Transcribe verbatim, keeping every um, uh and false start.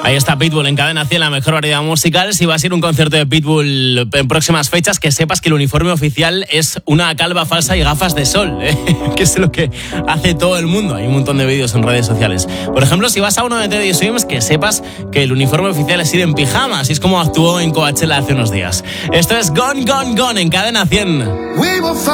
Ahí está Pitbull en Cadena cien, la mejor variedad musical. Si vas a ir a un concierto de Pitbull en próximas fechas, que sepas que el uniforme oficial es una calva falsa y gafas de sol, ¿eh? Que es lo que hace todo el mundo. Hay un montón de vídeos en redes sociales. Por ejemplo, si vas a uno de Teddy Swims, que sepas que el uniforme oficial es ir en pijama. Así es como actuó en Coachella hace unos días. Esto es Gone, Gone, Gone en Cadena cien.